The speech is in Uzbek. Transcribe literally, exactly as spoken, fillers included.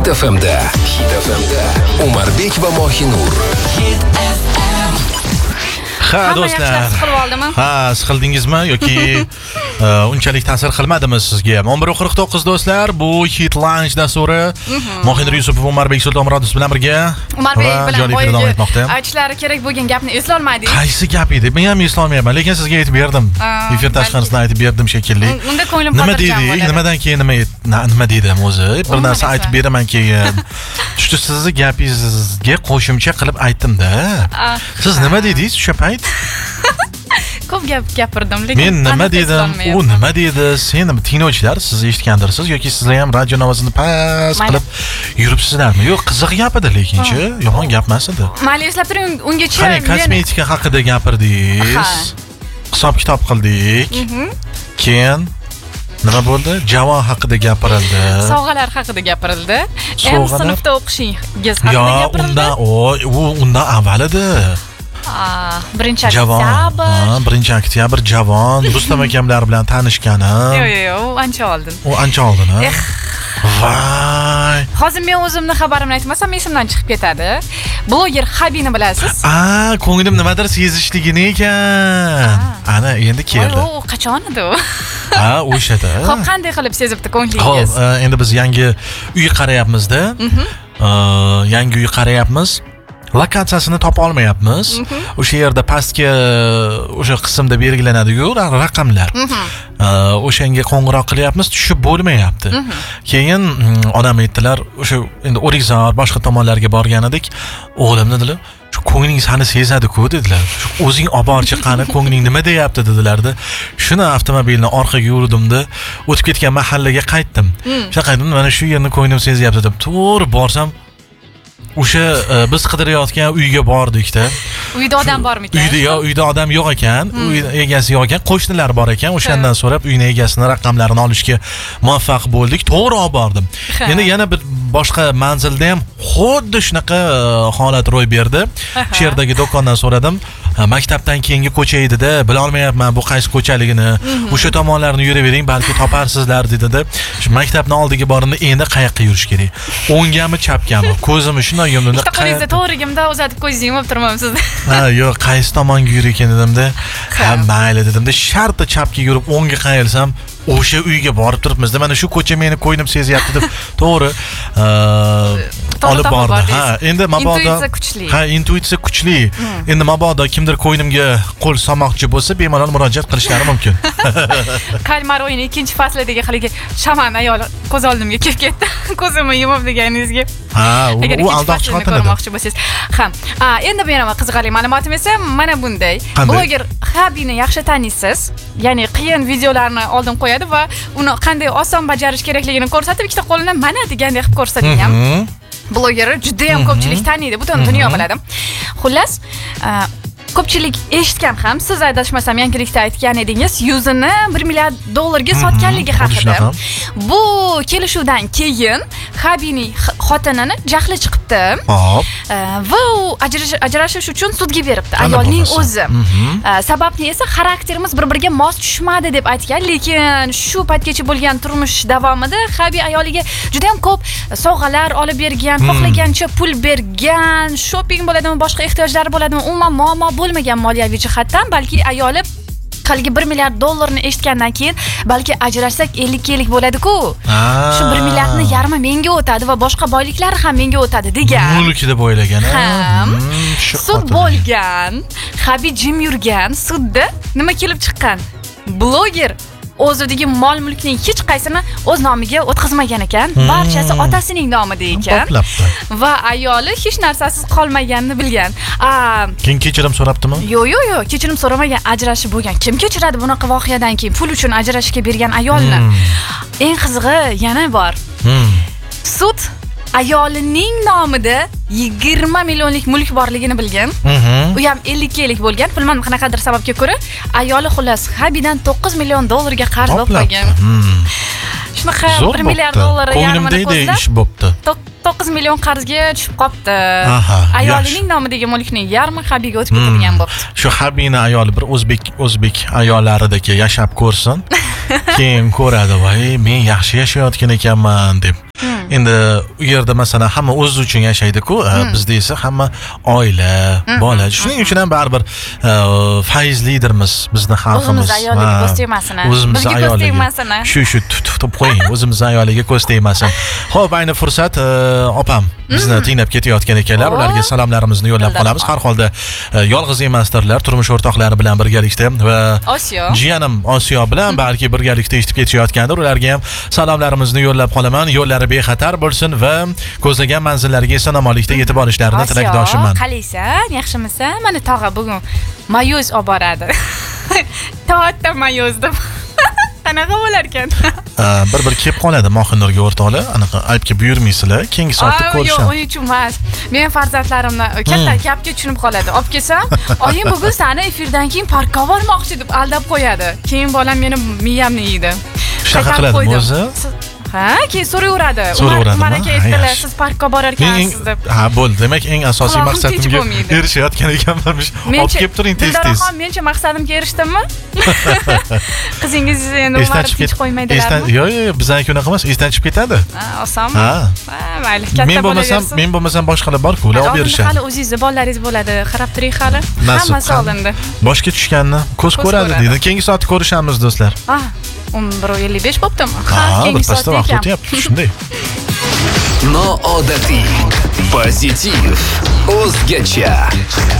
Hit F M'da, Hit F M'da Umarbek va Mohinur. Hit F M. Ha do'stlar. Ha, siz qildingizmi yoki unchalik ta'sir qilmadimi sizga? o'n bir qirq to'qqiz do'stlar, bu Hit Lunch dasturi. Mohinur Yusupov, Umarbek Sultonmurodov bilan birga. Umarbek bilan davom etmoqda. Aytishlari kerak bo'lgan gapni eslolmadik. Qaysi gap edi? Men ham eslolmayapman, lekin sizga aytib berdim. Efir tashqarisida aytib berdim shekilli. Unda ko'nglim xotirjam bo'ladi. Nima dedik? Nimadan keyin nima nima dedim o'zi? Bir narsa aytib beraman keyin. Shu sizni gapingizga qo'shimcha qilib aytdim-da. Siz nima dedingiz o'sha payt? Ko'p gap gapirdim, lekin men nima dedim, u nima dedi? Sen tinglovchilar siz eshitgandirsiz yoki sizlar ham radio ovozini past qilib yuribsizlarmi? Yo'q, qiziq gap edi, lekinchi yomon gap emas edi. Mayli, eslab turing, ungacha men kosmetika haqida gapirdingiz. Hisob kitob qildik. Keyin nima bo'ldi? Javon haqida gapirildi. Sovg'alar haqida gapirildi. Em sinfda o'qishingiz haqida gapirildi. Yo'q, unda u undan avval edi. birinchi oktyabr birinchi oktyabr Javon Rustam akamlar bilan tanishganim. Yo'q, yo'q, u ancha oldin. U ancha oldin, ha? Voy. Hozir men o'zimni xabarimni aytmasam esimdan chiqib ketadi. Bloger Habini bilasiz? A, ko'nglim nimadir sezishligini ekan. Ana, endi keldi. O, qachon edi u? Ha, o'shada. Xo'p, qanday qilib sezibdi ko'nglingiz? Xo'p, endi biz yangi uy qarayapmiz-da. Yangi uy qarayapmiz. Lokatsiyasini topa olmayapmiz. O'sha yerda pastga o'sha qismda belgilanadi-ku raqamlar. O'shanga qo'ng'iroq qilyapmiz, tushib bo'lmayapti. Keyin odam aytdilar, o'sha endi O'rikzor boshqa tomonlarga borgan edik. O'g'lim dedilar, shu ko'ngling sani sezadi-ku dedilar. Shu o'zing olib borchi qani, ko'ngling nima deyapti dedilar-da. Shuni avtomobilni orqaga yurdim-da, o'tib ketgan mahallaga qaytdim. Shunaqa qaytdim, mana shu yerni ko'nglim sezyapti deb to'g'ri borsam o'sha biz qidirayotgan uyga bordik-da. Uyda odam bormi ekan? Uyda yo'q, uyda odam yo'q ekan, uy egasi yo'q ekan, qo'shnilar bor ekan. O'shandan so'rab uyning egasini raqamlarini olishga muvaffaq bo'ldik. To'g'ri olib bordim. Endi yana bir boshqa manzilda ham xuddi shunaqa holat ro'y berdi. Shu yerdagi do'kondan so'radim. Maktabdan keyingi ko'cha edi-da, bila olmayapman bu qaysi ko'chaligini. O'sha tomonlarni yuravering, balki toparsizlar dedi-da. Shu maktabning oldiga borimda endi qayoqqa yurish kerak? O'ngami, chapgami? Ko'zimni shunday yumdim. Bitta qo'lingizda to'g'rigimda uzatib ko'zingizni yumib turmam sizda. Ha, yo'q, qaysi tomonga yurar ekan dedim-da. Ha, mayli dedim-da. Shartta chapga yurib o'ngga qayilsam, o'sha uyga borib turibmiz. Mana shu ko'cha meni qo'ynim sezyapti deb to'g'ri olib bordi. Ha, endi mabodo intuitsiya kuchli. Ha, intuitsiya kuchli. Endi mabodo kimdir qo'ynimga qo'l solmoqchi bo'lsa, bemalol murojaat qilishlari mumkin. Kalmar o'yini ikkinchi faslidagi haligi shaman ayol ko'z oldimga kelib ketdi. Ko'zimni yumib deganingizga. Ha, u aldoqchi xotin edi. Ko'rmoqchi bo'lsangiz. Ha. A, endi beraman qiziqarli ma'lumotim esa mana bunday. Bloger Habini yaxshi taniysiz. Ya'ni qiyin videolarni oldin qo'yadi va uni qanday oson bajarish kerakligini ko'rsatib, ikkita qo'lini mana degandek qilib ko'rsatgan. Blogeri juda ham ko'pchilik taniydi, butun dunyo biladi. Xullas, ko'pchilik eshitgan ham, siz adashmasam yangilikda aytgan edingiz, yuzini bir milliard dollarga sotganligi haqida. Bu kelishuvdan keyin Habining xotinini jahli chiqibdi. Hop. Va u ajrashish uchun sudga beribdi, ayolning o'zi. Sababni esa xarakterimiz bir-biriga mos tushmadi deb aytgan, lekin shu paytgacha bo'lgan turmush davomida Habi ayoliga juda ham ko'p sovg'alar olib bergan, xohlagancha pul bergan, shopping bo'ladimi, boshqa ehtiyojlari bo'ladimi, umuman muammo bo'lmagan moliyaviy jihatdan, balki ayoli haligi bir milliard dollarni eshitgandan keyin balki ajrashsak ellik ellik bo'ladi-ku. Shu bir milliardni yarmi menga o'tadi va boshqa boyliklari ham menga o'tadi degan. Mulki deb o'ylagan. Sud bo'lgan, Habi jim yurgan, sudda nima kelib chiqqan? Bloger o'zidagi mol mulkning hech qaysini o'z nomiga o'tkazmagan ekan. Barchasi otasining nomida ekan. Va ayoli hech narsasiz qolmaganini bilgan. Keyin kechirim so'rabdimi? Yo'q, yo'q, yo'q, kechirim so'ramagan, ajrashib bo'lgan. Kim kechiradi bunaqa voqeadan keyin pul uchun ajrashishga bergan ayolni? Eng qizig'i yana bor. Sud ayolining nomida yigirma millionlik mulk borligini bilgan. U ham ellik ellik bo'lgan. Bilmadim qanaqadir sababga ko'ra ayoli xullas Habidan to'qqiz million dollarga qarz olib qo'ygan. Shunaqa bir milliard dollar yarmini ko'zlab ish bo'pti. to'qqiz million qarzga tushib qopti. Ayolining nomidagi mulkning yarmi Habiga o'tib ketadigan bo'pti. Shu Habini ayoli bir o'zbek o'zbek ayollaridagi yashab ko'rsin. Keyin ko'radi, voy, men yaxshi yashayotgan ekanman deb. endi u yerda masalan hamma o'zi uchun yashaydi-ku, bizda esa hamma oila, bola. Shuning uchun ham baribir faizlidirmiz bizni xalqimiz. O'zimiz ayoliga ko'z tegmasin. O'zimiz ayoliga. Shu shu tutib qo'ying, o'zimiz ayoliga ko'z tegmasin. Xo'p, ayni fursat opam bizni tinglab ketayotgan ekanlar. Ularga salomlarimizni yo'llab qolamiz. Har holda yolg'iz emasdirlar, turmush o'rtoqlari bilan birgalikda va Osiyo. Jiyanim Osiyo bilan balki birgalikda eshitib ketishayotgandir. Ularga ham salomlarimizni yo'llab qolaman. Yo'llari bexatar bo'lsin va ko'zlagan manzillariga eson-omonlikda yetib olishlarini tilakdoshiman. Qalaysan? Yaxshimisan? Mana tog'a bugun mayoz olib boradi. To'tta mayoz deb. Qanaqa bo'lar ekan? Bir bir kelib qoladi Mohinurga o'rtoqlar. Anaqa aybga buyurmaysizlar. Keyingi soatda ko'rishamiz. Yo'q, uning uchun emas. Men farzandlarimni katta gapga tushunib qoladi. Olib kelsam, oyim bugun seni efirdan keyin parkka bormoqchi deb aldab qo'yadi. Keyin bolam meni miyamni yeydi. Shunaqa qiladimi o'zi? Ha, keyin so'rayveradi. Umar aka aytdilar, siz parkka borar ekansiz deb. Ha, bo'ldi. Demak, eng asosiy maqsadimga erishayotgan ekanmiz. Olib kelib turing tez-tez. Mencha maqsadimga erishdimmi? Qizingiz endi Umar tinch qo'ymaydilarmi? Yo'q, yo'q, bizaniki unaqa emas, esdan chiqib ketadi. Ha, osonmi? Ha. Ha, mayli, katta men bo'lmasam, men bo'lmasam boshqalar bor-ku, ular olib berishadi. Hali o'zingiz bolalaringiz bo'ladi, qarab turing hali. Hammasi olindi. Boshga tushganni ko'z ko'radi deydi. Keyingi soatda ko'rishamiz do'stlar. Ha, o'n bir ellik besh bo'ptimi? Ha, keyingi soatda vaqt o'tyapti, shunday. Noodatiy, pozitiv, o'zgacha.